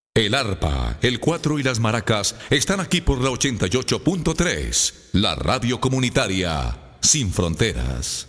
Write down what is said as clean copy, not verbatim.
El arpa, el cuatro y las maracas están aquí por la 88.3, la radio comunitaria sin fronteras.